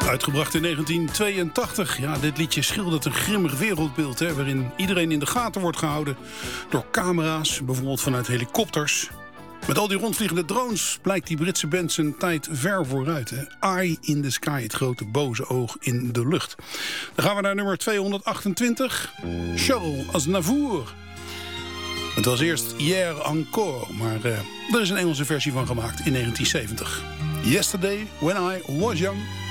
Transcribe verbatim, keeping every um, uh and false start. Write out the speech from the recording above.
Uitgebracht in negentien tweeëntachtig. Ja, dit liedje schildert een grimmig wereldbeeld, hè, waarin iedereen in de gaten wordt gehouden door camera's, bijvoorbeeld vanuit helikopters. Met al die rondvliegende drones blijkt die Britse band zijn tijd ver vooruit. Hè. Eye in the Sky, het grote boze oog in de lucht. Dan gaan we naar nummer tweehonderdachtentwintig. Charles Aznavour. Het was eerst Hier Encore, maar uh, er is een Engelse versie van gemaakt in negentien zeventig. Yesterday, when I was young.